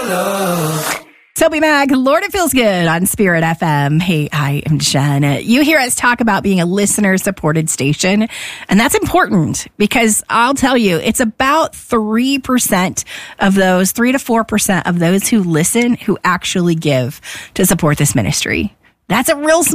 Toby Mac, Lord, it feels good on Spirit FM. Hey, I am Janet. You hear us talk about being a listener-supported station, and that's important because I'll tell you, it's about 3% of those, 3 to 4% of those who listen who actually give to support this ministry. That's a real